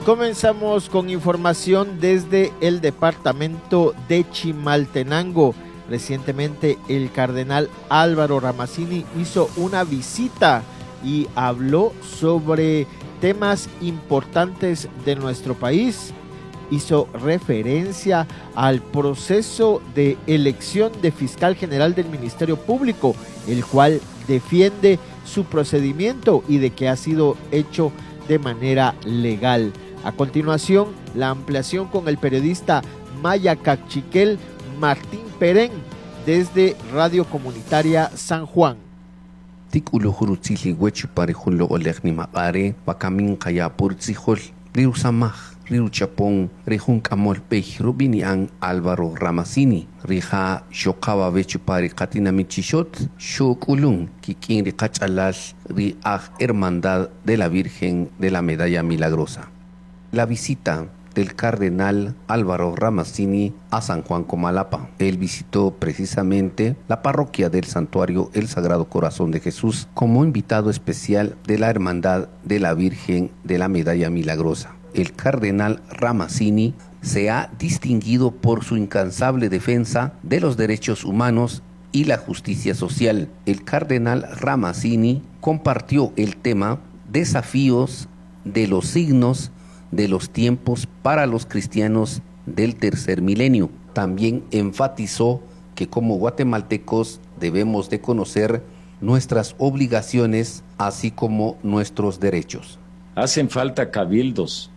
Comenzamos con información desde el departamento de Chimaltenango. Recientemente el cardenal Álvaro Ramazzini hizo una visita y habló sobre temas importantes de nuestro país. Hizo referencia al proceso de elección de fiscal general del Ministerio Público, el cual defiende su procedimiento y de que ha sido hecho de manera legal. A continuación, la ampliación con el periodista Maya Cachiquel Martín Perén desde Radio Comunitaria San Juan. Tikulu hurutzili huechi parejunlo olegni maqare wakamin kaya purtzijol riu samaj riu chapon rejun kamol pej rubinian Álvaro Ramazzini rija shokaba vechi pare katina michishot shokulun kikin rikachalal ri Hermandad de la Virgen de la Medalla Milagrosa. La visita del cardenal Álvaro Ramazzini a San Juan Comalapa. Él visitó precisamente la parroquia del Santuario El Sagrado Corazón de Jesús como invitado especial de la Hermandad de la Virgen de la Medalla Milagrosa. El cardenal Ramazzini se ha distinguido por su incansable defensa de los derechos humanos y la justicia social. El cardenal Ramazzini compartió el tema Desafíos de los signos de los tiempos para los cristianos del tercer milenio. También enfatizó que como guatemaltecos debemos de conocer nuestras obligaciones así como nuestros derechos. Hacen falta cabildos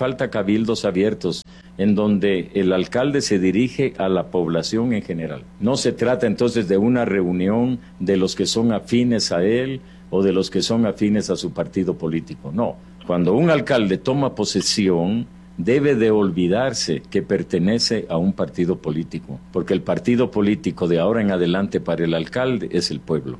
abiertos en donde el alcalde se dirige a la población en general. No se trata entonces de una reunión de los que son afines a él o de los que son afines a su partido político, no. Cuando un alcalde toma posesión, debe de olvidarse que pertenece a un partido político, porque el partido político de ahora en adelante para el alcalde es el pueblo.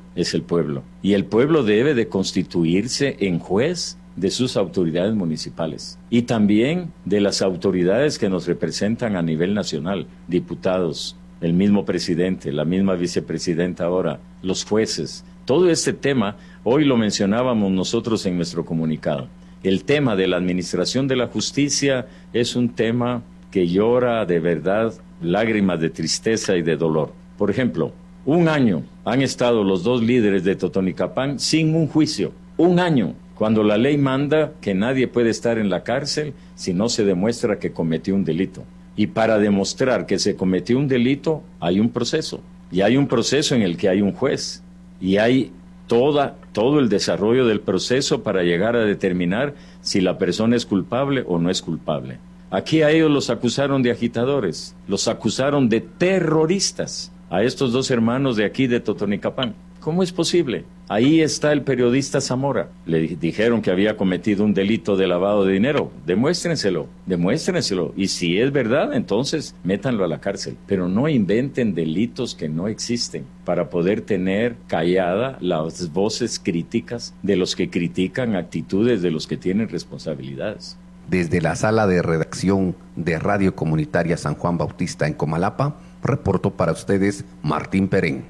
Y el pueblo debe de constituirse en juez de sus autoridades municipales y también de las autoridades que nos representan a nivel nacional, diputados, el mismo presidente, la misma vicepresidenta ahora, los jueces. Todo este tema, hoy lo mencionábamos nosotros en nuestro comunicado. El tema de la administración de la justicia es un tema que llora de verdad lágrimas de tristeza y de dolor. Por ejemplo, un año han estado los dos líderes de Totonicapán sin un juicio. Un año, cuando la ley manda que nadie puede estar en la cárcel si no se demuestra que cometió un delito. Y para demostrar que se cometió un delito, hay un proceso. Y hay un proceso en el que hay un juez. Y hay todo el desarrollo del proceso para llegar a determinar si la persona es culpable o no es culpable. Aquí a ellos los acusaron de agitadores, los acusaron de terroristas, a estos dos hermanos de aquí de Totonicapán. ¿Cómo es posible? Ahí está el periodista Zamora. Le dijeron que había cometido un delito de lavado de dinero. Demuéstrenselo. Y si es verdad, entonces métanlo a la cárcel. Pero no inventen delitos que no existen para poder tener callada las voces críticas de los que critican actitudes de los que tienen responsabilidades. Desde la sala de redacción de Radio Comunitaria San Juan Bautista en Comalapa, reportó para ustedes Martín Perén.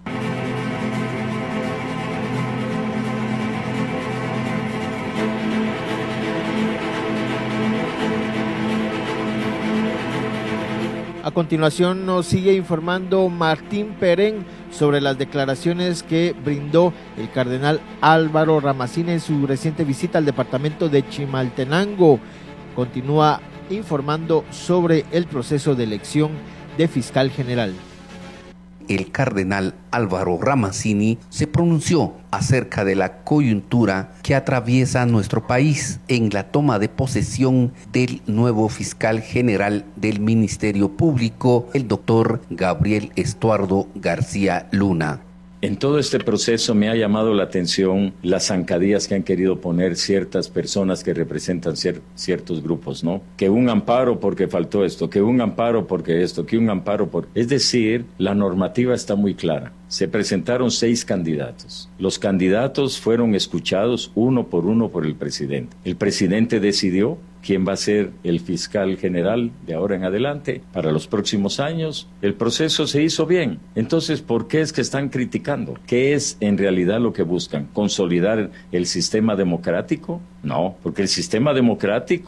A continuación nos sigue informando Martín Perén sobre las declaraciones que brindó el cardenal Álvaro Ramazzini en su reciente visita al departamento de Chimaltenango. Continúa informando sobre el proceso de elección de fiscal general. El cardenal Álvaro Ramazzini se pronunció acerca de la coyuntura que atraviesa nuestro país en la toma de posesión del nuevo fiscal general del Ministerio Público, el doctor Gabriel Estuardo García Luna. En todo este proceso me ha llamado la atención las zancadillas que han querido poner ciertas personas que representan ciertos grupos, ¿no? Que un amparo porque faltó esto, que un amparo porque esto, que un amparo por... Es decir, la normativa está muy clara. Se presentaron 6 candidatos. Los candidatos fueron escuchados uno por el presidente. El presidente decidió quién va a ser el fiscal general de ahora en adelante para los próximos años. El proceso se hizo bien. Entonces, ¿por qué es que están criticando? ¿Qué es en realidad lo que buscan? ¿Consolidar el sistema democrático? No, porque el sistema democrático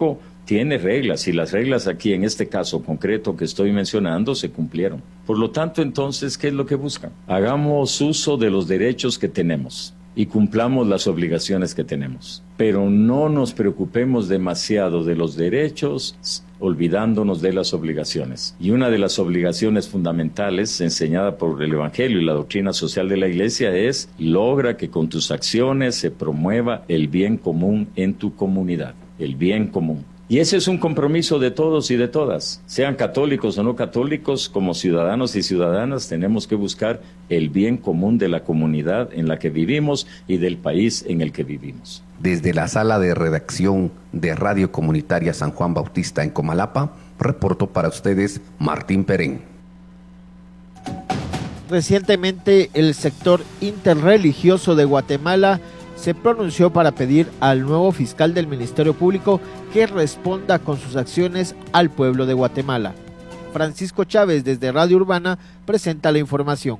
tiene reglas y las reglas aquí en este caso concreto que estoy mencionando se cumplieron. Por lo tanto, entonces, ¿qué es lo que buscan? Hagamos uso de los derechos que tenemos y cumplamos las obligaciones que tenemos. Pero no nos preocupemos demasiado de los derechos, olvidándonos de las obligaciones. Y una de las obligaciones fundamentales enseñada por el Evangelio y la doctrina social de la Iglesia es: logra que con tus acciones se promueva el bien común en tu comunidad, el bien común. Y ese es un compromiso de todos y de todas, sean católicos o no católicos, como ciudadanos y ciudadanas tenemos que buscar el bien común de la comunidad en la que vivimos y del país en el que vivimos. Desde la sala de redacción de Radio Comunitaria San Juan Bautista en Comalapa, reportó para ustedes Martín Perén. Recientemente, el sector interreligioso de Guatemala se pronunció para pedir al nuevo fiscal del Ministerio Público que responda con sus acciones al pueblo de Guatemala. Francisco Chávez, desde Radio Urbana, presenta la información.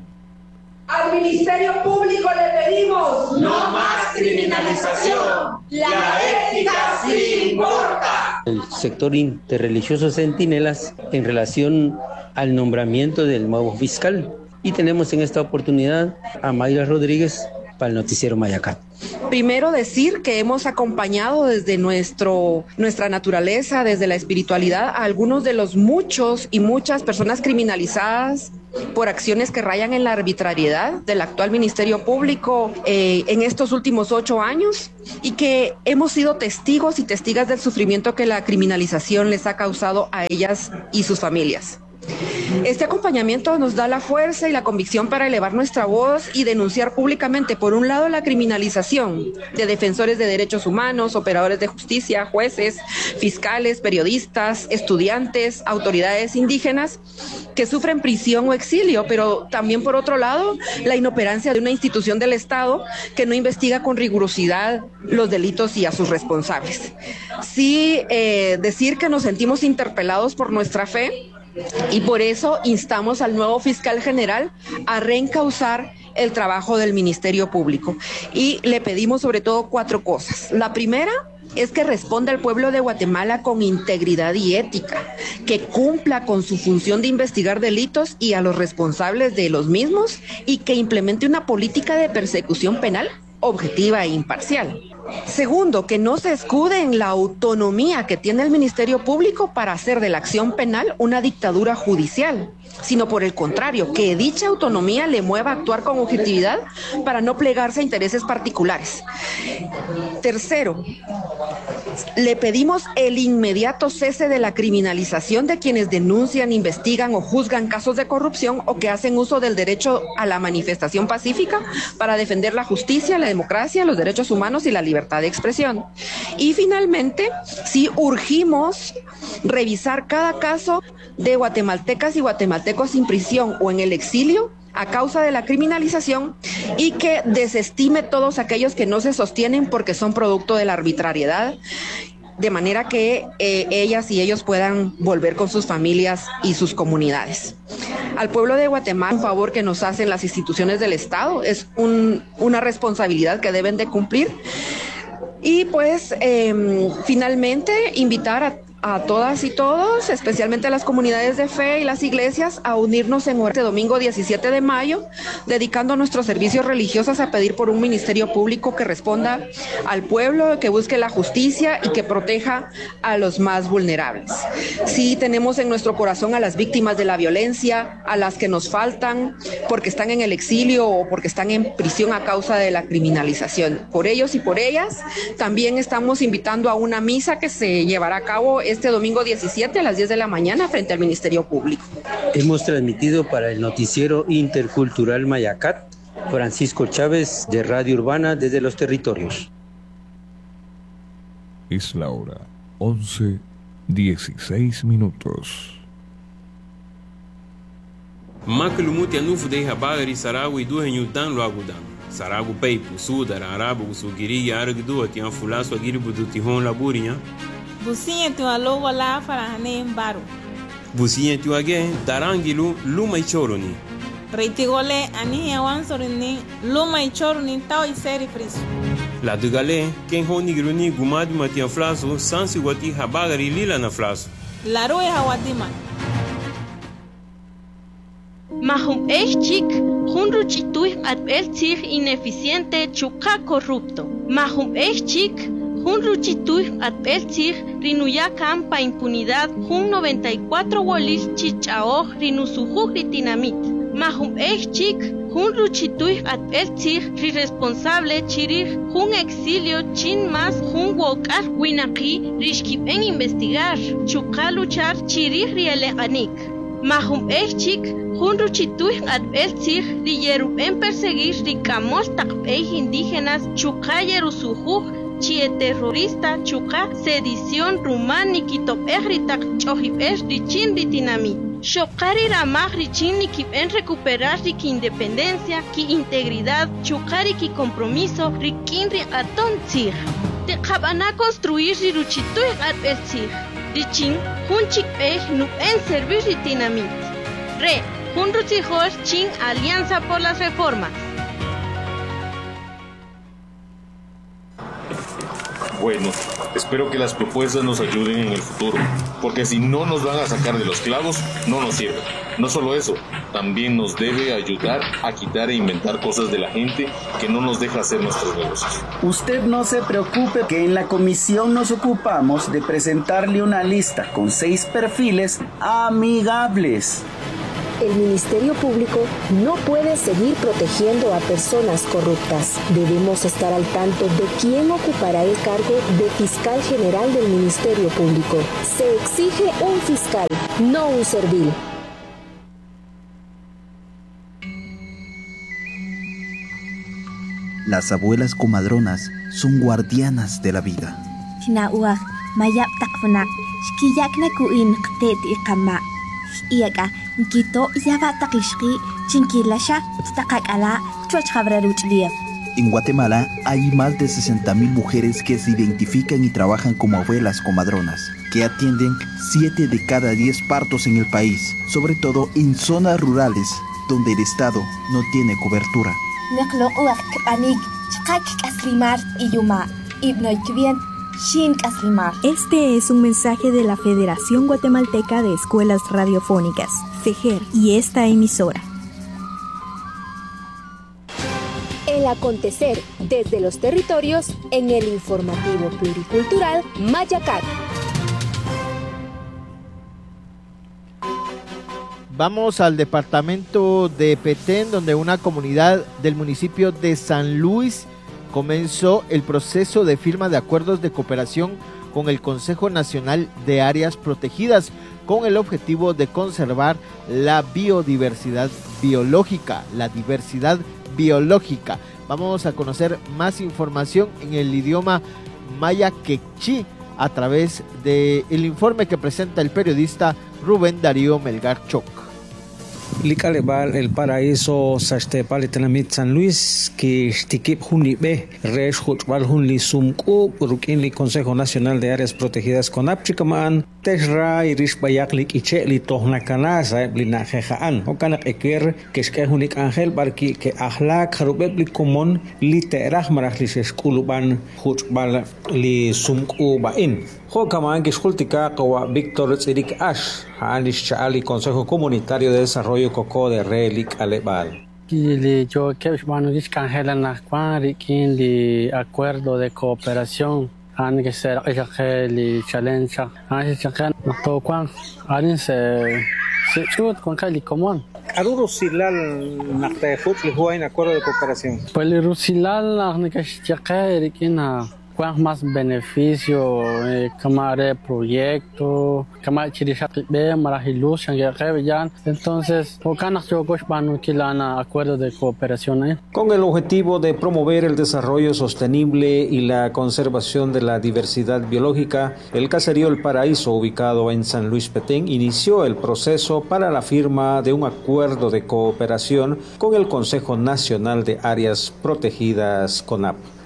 Al Ministerio Público le pedimos no más criminalización. La ética sí importa. El sector interreligioso Centinelas en relación al nombramiento del nuevo fiscal. Y tenemos en esta oportunidad a Mayra Rodríguez para el noticiero Mayacat. Primero decir que hemos acompañado desde nuestra naturaleza, desde la espiritualidad, a algunos de los muchos y muchas personas criminalizadas por acciones que rayan en la arbitrariedad del actual Ministerio Público en estos últimos 8 años, y que hemos sido testigos y testigas del sufrimiento que la criminalización les ha causado a ellas y sus familias. Este acompañamiento nos da la fuerza y la convicción para elevar nuestra voz y denunciar públicamente, por un lado, la criminalización de defensores de derechos humanos, operadores de justicia, jueces, fiscales, periodistas, estudiantes, autoridades indígenas que sufren prisión o exilio, pero también, por otro lado, la inoperancia de una institución del Estado que no investiga con rigurosidad los delitos y a sus responsables. Sí, decir que nos sentimos interpelados por nuestra fe, y por eso instamos al nuevo fiscal general a reencauzar el trabajo del Ministerio Público. Y le pedimos sobre todo 4 cosas. La primera es que responda al pueblo de Guatemala con integridad y ética, que cumpla con su función de investigar delitos y a los responsables de los mismos, y que implemente una política de persecución penal objetiva e imparcial. Segundo, que no se escude en la autonomía que tiene el Ministerio Público para hacer de la acción penal una dictadura judicial, sino por el contrario, que dicha autonomía le mueva a actuar con objetividad para no plegarse a intereses particulares. Tercero, le pedimos el inmediato cese de la criminalización de quienes denuncian, investigan o juzgan casos de corrupción o que hacen uso del derecho a la manifestación pacífica para defender la justicia, la democracia, los derechos humanos y la libertad de expresión. Y finalmente, sí urgimos revisar cada caso de guatemaltecas y guatemaltecos en prisión o en el exilio a causa de la criminalización, y que desestime todos aquellos que no se sostienen porque son producto de la arbitrariedad, de manera que ellas y ellos puedan volver con sus familias y sus comunidades. Al pueblo de Guatemala, un favor que nos hacen las instituciones del Estado, es una responsabilidad que deben de cumplir. Y pues finalmente invitar a todas y todos, especialmente a las comunidades de fe y las iglesias, a unirnos en este domingo 17 de mayo, dedicando nuestros servicios religiosos a pedir por un ministerio público que responda al pueblo, que busque la justicia y que proteja a los más vulnerables. Sí, tenemos en nuestro corazón a las víctimas de la violencia, a las que nos faltan porque están en el exilio o porque están en prisión a causa de la criminalización. Por ellos y por ellas, también estamos invitando a una misa que se llevará a cabo este domingo 17 a las 10 de la mañana frente al Ministerio Público. Hemos transmitido para el noticiero intercultural Mayacat, Francisco Chávez, de Radio Urbana, desde los territorios. Es la hora 11:16. Maklumuti anufu de habari sarawi duhe nyudan lo agudan. Saragu peipu sudara arabu sugiri argdu atian fulaso agiri budutihon laburinya. Businha tu alogo la farahane mbaro. Businha tu age darangilu luma ichoroni. Reitigole ani yawan sorini luma ichoroni tau iseri friso. La dugale, ken honi gruni gumadi matia flaso, sansi wati habagari lila na flaso. La roe hawadima. Mahum chik, hunru chituih at el tzir ineficiente chuka corrupto. Mahum chik, hunru chituih at el tzir rinuya campa impunidad hun 94 wolis chichao rinusuhu ritinamit. Mahum chik, hunru chituih at el tzir responsable chirir hun exilio chin mas hun wokar winaki rishkip en investigar chuka luchar chirir riele anik. Mahum chik, hunru chituih at el tzir riyeru en perseguir ricamol takpeih indígenas chuka yerusuhu chie terrorista chuka sedición rumani kitop ritak chohip richin ritinami. Shokari ramah richin nikip en recuperar riki independencia, ki integridad, chukari ki compromiso, rikin ri aton tzir. Te kabana construir riruchituih at el tzir. Richin hunchik nu en servir ritinamit. Re, hunrutzihor chin Alianza por las Reformas. Bueno, espero que las propuestas nos ayuden en el futuro, porque si no nos van a sacar de los clavos, no nos sirve. No solo eso, también nos debe ayudar a quitar e inventar cosas de la gente que no nos deja hacer nuestros negocios. Usted no se preocupe que en la comisión nos ocupamos de presentarle una lista con 6 perfiles amigables. El Ministerio Público no puede seguir protegiendo a personas corruptas. Debemos estar al tanto de quién ocupará el cargo de fiscal general del Ministerio Público. Se exige un fiscal, no un servil. Las abuelas comadronas son guardianas de la vida. En Guatemala hay más de 60,000 mujeres que se identifican y trabajan como abuelas comadronas, que atienden 7 de cada 10 partos en el país, sobre todo en zonas rurales donde el Estado no tiene cobertura. Este es un mensaje de la Federación Guatemalteca de Escuelas Radiofónicas, FEGER, y esta emisora. El acontecer desde los territorios en el informativo pluricultural Mayacat. Vamos al departamento de Petén, donde una comunidad del municipio de San Luis comenzó el proceso de firma de acuerdos de cooperación con el Consejo Nacional de Áreas Protegidas, con el objetivo de conservar la biodiversidad biológica, Vamos a conocer más información en el idioma maya quechí a través del informe que presenta el periodista Rubén Darío Melgar Choc. Licalebal el paraíso Sachtepal Tenamit San Luis que Stikip Junibe Resh Jutbal Junli Sumku Rukinli Consejo Nacional de Áreas Protegidas con Apchikaman Teshra Irish Bayaklik Icheli Tohnakanaza Blinajehaan Okanak Eker Keshkehunik Angel Barki que Ahlak Harubebli Komon Literah Marahlis Skuluban Jutbal Li Sumku Bain Jokaman Kishkultika Kawa Víctor Tzirik Ash Hanish Chaali Consejo Comunitario de Desarrollo Coco de Relic Alebal. Yo que Manudish Cangela Nacuan Rikin acuerdo de cooperación han que ser el challenge han que no cuan han se chut con Cali común. Aruro Silal Nakte Fut en acuerdo de cooperación. Pues el Rusilal han que Rikin cuán más beneficio camare proyecto camare chirishatbe marahilus ya entonces okanas yogosh banu kilana acuerdo de cooperación con el objetivo de promover el desarrollo sostenible y la conservación de la diversidad biológica. El caserío El Paraíso, ubicado en San Luis Petén, inició el proceso para la firma de un acuerdo de cooperación con el Consejo Nacional de Áreas Protegidas CONAP.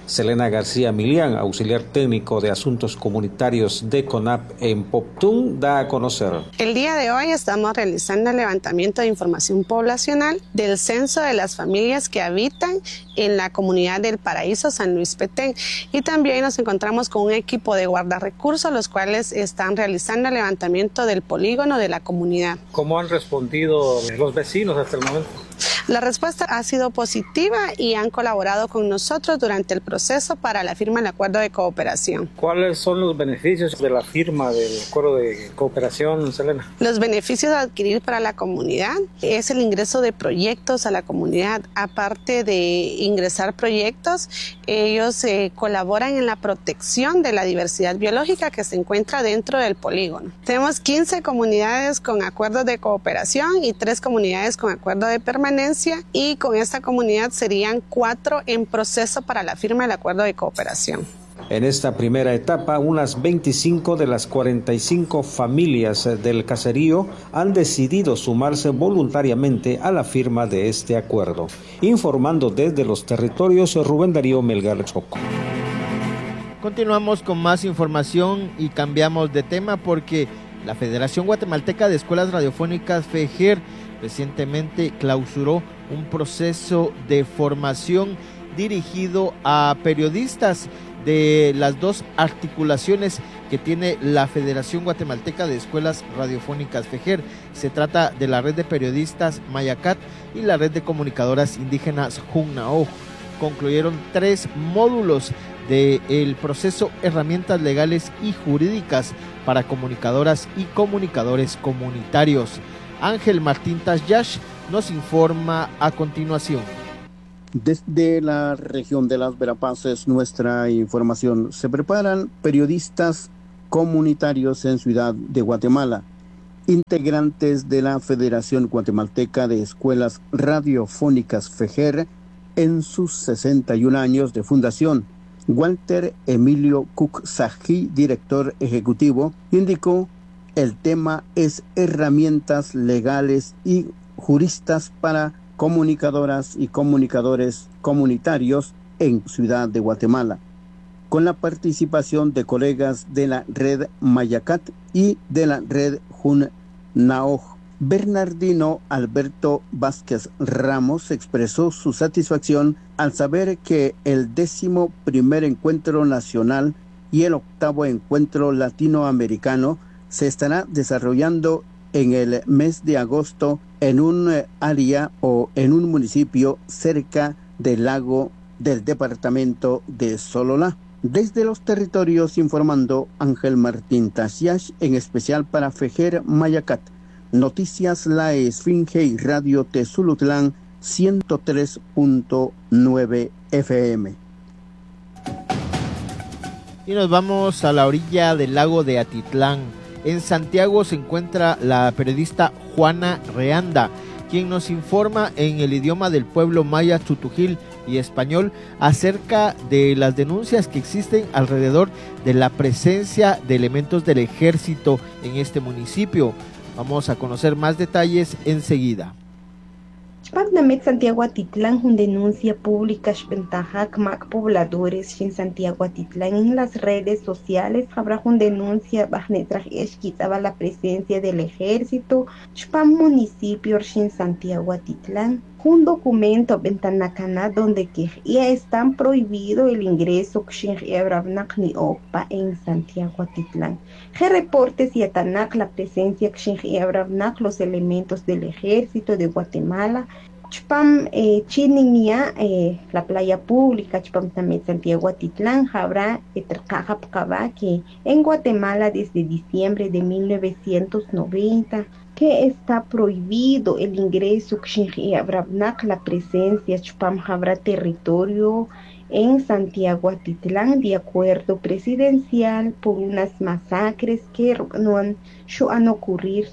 Selena García Milián, auxiliar técnico de Asuntos Comunitarios de CONAP en Poptún, da a conocer. El día de hoy estamos realizando el levantamiento de información poblacional del censo de las familias que habitan en la comunidad del Paraíso San Luis Petén, y también nos encontramos con un equipo de guardarrecursos, los cuales están realizando el levantamiento del polígono de la comunidad. ¿Cómo han respondido los vecinos hasta el momento? La respuesta ha sido positiva y han colaborado con nosotros durante el proceso para la firma del acuerdo de cooperación. ¿Cuáles son los beneficios de la firma del acuerdo de cooperación, Selena? Los beneficios a adquirir para la comunidad es el ingreso de proyectos a la comunidad. Aparte de ingresar proyectos, ellos colaboran en la protección de la diversidad biológica que se encuentra dentro del polígono. Tenemos 15 comunidades con acuerdos de cooperación y 3 comunidades con acuerdo de permanencia, y con esta comunidad serían 4 en proceso para la firma del acuerdo de cooperación. En esta primera etapa, unas 25 de las 45 familias del caserío han decidido sumarse voluntariamente a la firma de este acuerdo. Informando desde los territorios, Rubén Darío Melgar Choco. Continuamos con más información y cambiamos de tema porque la Federación Guatemalteca de Escuelas Radiofónicas, FEGER, recientemente clausuró un proceso de formación dirigido a periodistas de las 2 articulaciones que tiene la Federación Guatemalteca de Escuelas Radiofónicas, FEGER. Se trata de la red de periodistas Mayacat y la red de comunicadoras indígenas Junnao. Concluyeron 3 módulos del proceso Herramientas Legales y Jurídicas para comunicadoras y comunicadores comunitarios. Ángel Martín Tasyash nos informa a continuación. Desde la región de las Verapaces, nuestra información. Se preparan periodistas comunitarios en Ciudad de Guatemala, integrantes de la Federación Guatemalteca de Escuelas Radiofónicas, FEGER, en sus 61 años de fundación. Walter Emilio Cucsají, director ejecutivo, indicó: el tema es herramientas legales y juristas para comunicadoras y comunicadores comunitarios en Ciudad de Guatemala, con la participación de colegas de la red Mayacat y de la red Junnao. Bernardino Alberto Vázquez Ramos expresó su satisfacción al saber que el 11º encuentro nacional y el 8º encuentro latinoamericano se estará desarrollando en el mes de agosto en un área o en un municipio cerca del lago del departamento de Sololá. Desde los territorios, informando Ángel Martín Tasyash, en especial para FEGER Mayacat. Noticias La Esfinge y Radio Tezulutlán 103.9 FM. Y nos vamos a la orilla del lago de Atitlán. En Santiago se encuentra la periodista Juana Reanda, quien nos informa en el idioma del pueblo maya, Tutujil y español acerca de las denuncias que existen alrededor de la presencia de elementos del ejército en este municipio. Vamos a conocer más detalles enseguida. Departamento Santiago Atitlán, una denuncia pública ventaja mac pobladores en Santiago Atitlán en las redes sociales. Habrá una denuncia bajo la presencia del ejército en municipio en Santiago Atitlán. Un documento ventanacana donde que ya están prohibido el ingreso en Santiago Atitlán. Que reportes y atanak la presencia los elementos del ejército de Guatemala. Chpam Chininía, la playa pública, Chpam también Santiago Atitlán, habrá que en Guatemala desde diciembre de 1990. Que está prohibido el ingreso, la presencia, habrá territorio en Santiago Atitlán de acuerdo presidencial por unas masacres que no han ocurrido.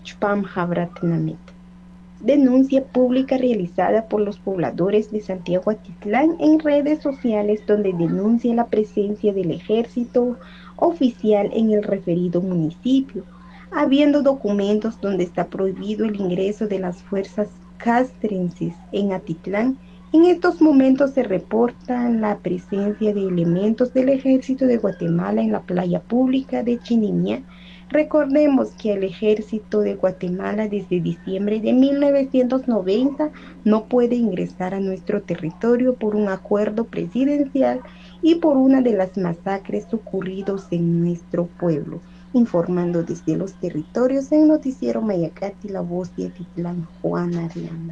Denuncia pública realizada por los pobladores de Santiago Atitlán en redes sociales donde denuncia la presencia del ejército oficial en el referido municipio, habiendo documentos donde está prohibido el ingreso de las fuerzas castrenses en Atitlán En estos momentos se reporta la presencia de elementos del Ejército de Guatemala en la playa pública de Chinimía. Recordemos que el Ejército de Guatemala desde diciembre de 1990 no puede ingresar a nuestro territorio por un acuerdo presidencial y por una de las masacres ocurridos en nuestro pueblo. Informando desde los territorios en Noticiero Mayacati, la voz de Atitlán, Juana Ariana.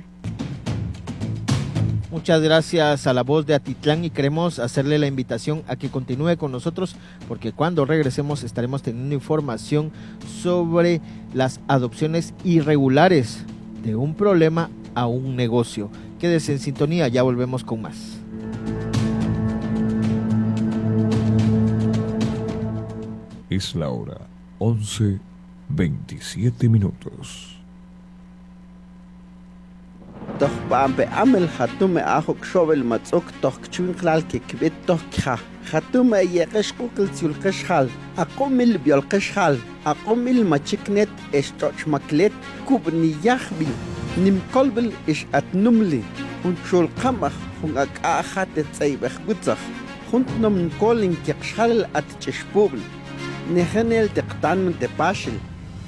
Muchas gracias a la voz de Atitlán y queremos hacerle la invitación a que continúe con nosotros porque cuando regresemos estaremos teniendo información sobre las adopciones irregulares de un problema a un negocio. Quédese en sintonía, ya volvemos con más. Es la hora 11:27. Doch bambe amel hatume ahok shovel matzok toch chunklal ke kvit toch kha hatume yeqish qukl sulqishal aqomil biolqishal aqomil machiknet estoch maklet kubni yakhbil nim kolbel ish atnumli und shul qamach hung aqahat tsaybakh gutzakh huntnom kolin keqshal atchishpubl nehenel teqtan tepashil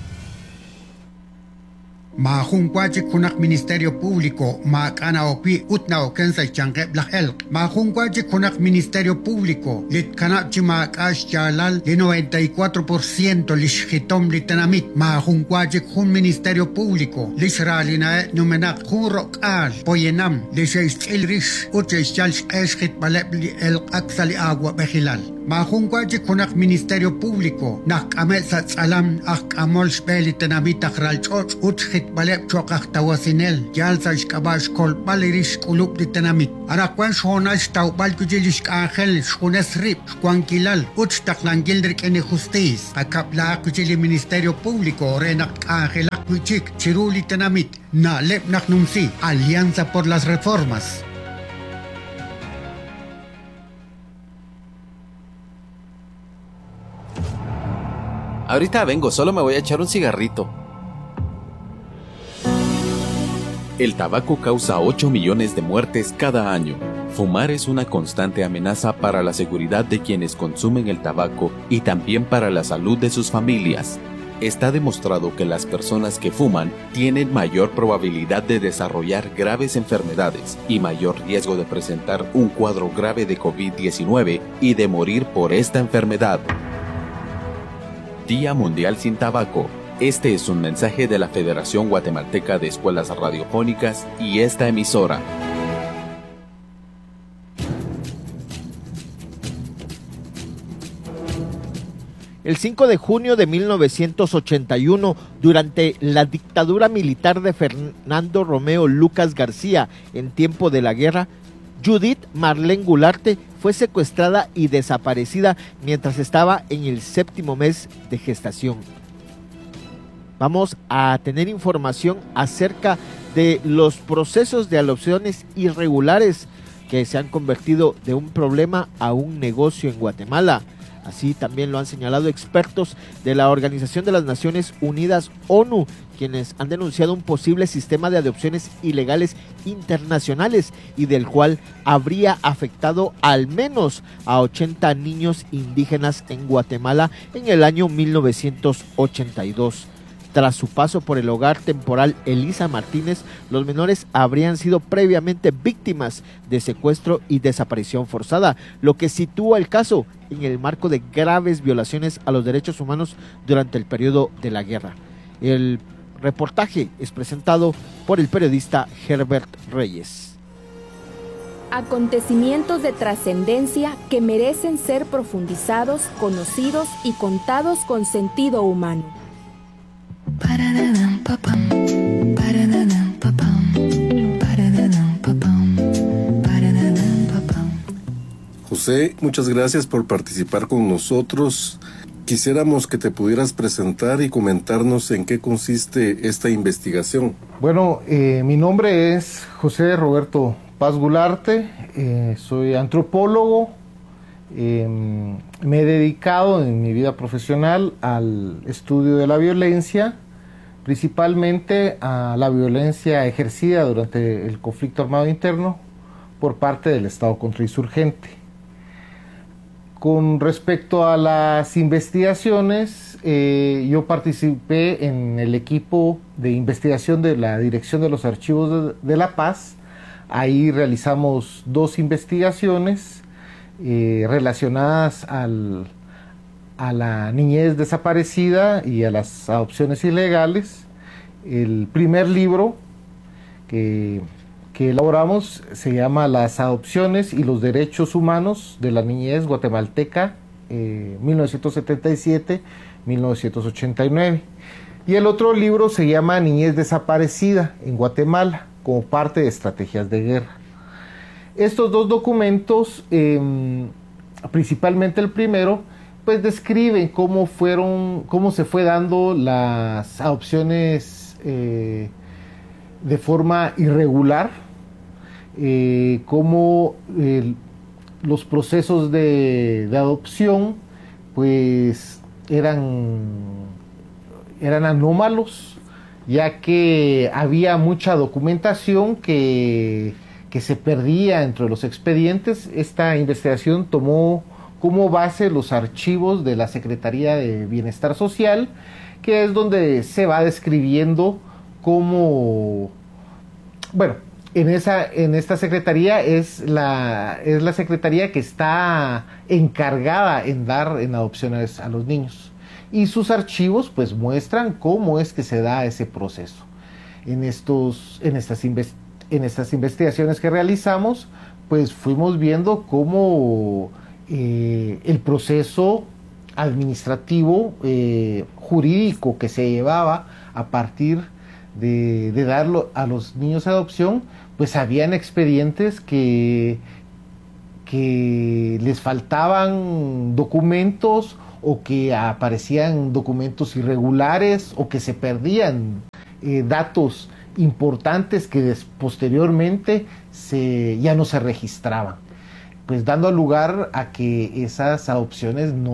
Mahungwaji kunak Ministerio Público, Makana Opi, Utna Okensa Chanqeb Lahel. Mahungwaji kunak Ministerio Público, Lit Kanapchi Makash Chalal, de 94% Lishhitom Litanamit. Mahungwaji kun Ministerio Público, Lishralina Numenak, Kurok Al, Poyenam, Lishays Ilrish, Uches Chalsh Eshit Balebli El Aksali Agua Behilal. Mahungwaji kunak Ministerio Público, Nak Ametsat Salam, Ak Amol Speli Tanamit Akralchoch, Utchit balep chokak tawasinel jalsash kabash kol balirish kulub de tenamit arakwan shonash taw balkujilish angel shones rip kwankilal uch taklangildrik ene justice akapla kujili Ministerio Público renak angel kuchik chiruli tenamit na lep naknumsi Alianza por las Reformas. Ahorita vengo, solo me voy a echar un cigarrito. El tabaco causa 8 millones de muertes cada año. Fumar es una constante amenaza para la seguridad de quienes consumen el tabaco y también para la salud de sus familias. Está demostrado que las personas que fuman tienen mayor probabilidad de desarrollar graves enfermedades y mayor riesgo de presentar un cuadro grave de COVID-19 y de morir por esta enfermedad. Día Mundial sin Tabaco. Este es un mensaje de la Federación Guatemalteca de Escuelas Radiofónicas y esta emisora. El 5 de junio de 1981, durante la dictadura militar de Fernando Romeo Lucas García, en tiempo de la guerra, Judith Marlene Gularte fue secuestrada y desaparecida mientras estaba en el 7º mes de gestación. Vamos a tener información acerca de los procesos de adopciones irregulares que se han convertido de un problema a un negocio en Guatemala. Así también lo han señalado expertos de la Organización de las Naciones Unidas, ONU, quienes han denunciado un posible sistema de adopciones ilegales internacionales y del cual habría afectado al menos a 80 niños indígenas en Guatemala en el año 1982. Tras su paso por el hogar temporal Elisa Martínez, los menores habrían sido previamente víctimas de secuestro y desaparición forzada, lo que sitúa el caso en el marco de graves violaciones a los derechos humanos durante el periodo de la guerra. El reportaje es presentado por el periodista Herbert Reyes. Acontecimientos de trascendencia que merecen ser profundizados, conocidos y contados con sentido humano. José, muchas gracias por participar con nosotros. Quisiéramos que te pudieras presentar y comentarnos en qué consiste esta investigación. Bueno, mi nombre es José Roberto Paz Gularte, soy antropólogo. Me he dedicado en mi vida profesional al estudio de la violencia, principalmente a la violencia ejercida durante el conflicto armado interno por parte del Estado Contrainsurgente. Con respecto a las investigaciones, yo participé en el equipo de investigación de la Dirección de los Archivos de La Paz. Ahí realizamos 2 investigaciones relacionadas a la niñez desaparecida y a las adopciones ilegales. El primer libro que elaboramos se llama Las adopciones y los derechos humanos de la niñez guatemalteca, 1977-1989. Y el otro libro se llama Niñez desaparecida en Guatemala, como parte de estrategias de guerra. Estos 2 documentos, principalmente el primero, pues describen cómo se fue dando las adopciones de forma irregular, cómo los procesos de adopción pues eran anómalos, ya que había mucha documentación que se perdía entre los expedientes. Esta investigación tomó como base los archivos de la Secretaría de Bienestar Social, que es donde se va describiendo cómo, bueno, en esta secretaría es la secretaría que está encargada en dar en adopciones a los niños, y sus archivos pues muestran cómo es que se da ese proceso. En estas investigaciones que realizamos, pues fuimos viendo cómo el proceso administrativo, jurídico que se llevaba a partir de darlo a los niños a adopción, pues habían expedientes que les faltaban documentos, o que aparecían documentos irregulares, o que se perdían datos importantes que posteriormente ya no se registraban, pues dando lugar a que esas adopciones no